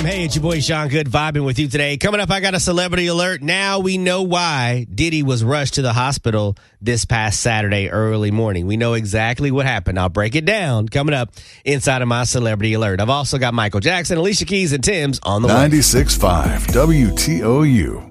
Hey, it's your boy Sean Good vibing with you today. Coming up, I got a celebrity alert. Now we know why Diddy was rushed to the hospital this past Saturday early morning. We know exactly what happened. I'll break it down coming up inside of my celebrity alert. I've also got Michael Jackson, Alicia Keys, and Tim's on the way. 96.5 WTOU.